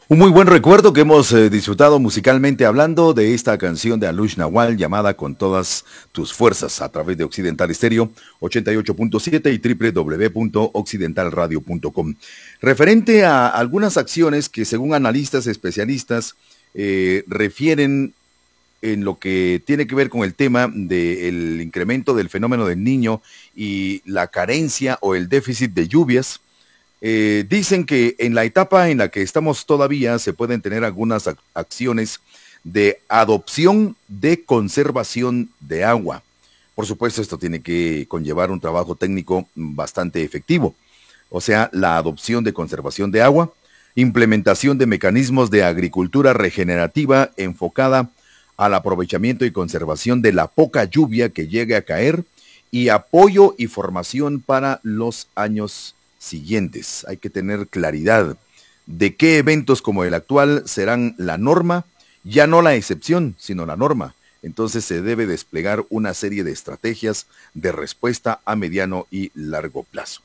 Un muy buen recuerdo que hemos disfrutado musicalmente hablando de esta canción de Alush Nawal llamada Con todas tus fuerzas a través de Occidental Estéreo 88.7 y www.occidentalradio.com. Referente a algunas acciones que según analistas especialistas refieren en lo que tiene que ver con el tema del incremento del fenómeno del Niño y la carencia o el déficit de lluvias. Dicen que en la etapa en la que estamos todavía se pueden tener algunas acciones de adopción de conservación de agua. Por supuesto, esto tiene que conllevar un trabajo técnico bastante efectivo. O sea, la adopción de conservación de agua, implementación de mecanismos de agricultura regenerativa enfocada al aprovechamiento y conservación de la poca lluvia que llegue a caer y apoyo y formación para los años siguientes. Hay que tener claridad de qué eventos como el actual serán la norma, ya no la excepción, sino la norma. Entonces se debe desplegar una serie de estrategias de respuesta a mediano y largo plazo.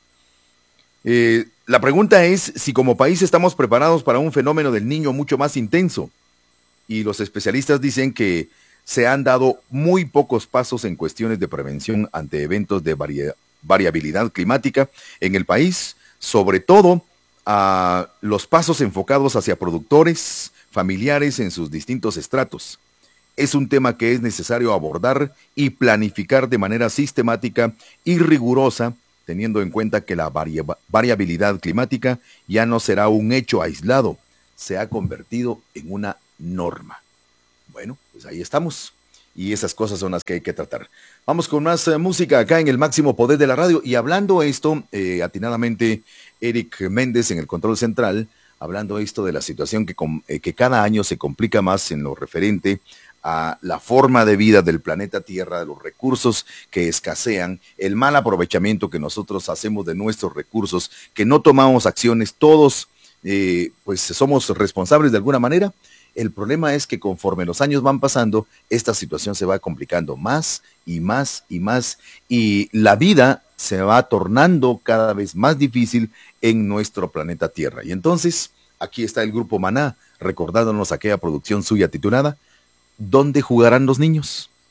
La pregunta es si como país estamos preparados para un fenómeno del Niño mucho más intenso. Y los especialistas dicen que se han dado muy pocos pasos en cuestiones de prevención ante eventos de variabilidad climática en el país, sobre todo a los pasos enfocados hacia productores, familiares en sus distintos estratos. Es un tema que es necesario abordar y planificar de manera sistemática y rigurosa, teniendo en cuenta que la variabilidad climática ya no será un hecho aislado, se ha convertido en una norma. Bueno, pues ahí estamos. Y esas cosas son las que hay que tratar. Vamos con más música acá en el máximo poder de la radio. Y hablando esto, atinadamente, Eric Méndez en el control central, hablando esto de la situación que cada año se complica más en lo referente a la forma de vida del planeta Tierra, de los recursos que escasean, el mal aprovechamiento que nosotros hacemos de nuestros recursos, que no tomamos acciones, todos pues somos responsables de alguna manera. El problema es que conforme los años van pasando, esta situación se va complicando más y más y más, y la vida se va tornando cada vez más difícil en nuestro planeta Tierra. Y entonces, aquí está el grupo Maná, recordándonos aquella producción suya titulada ¿Dónde jugarán los niños?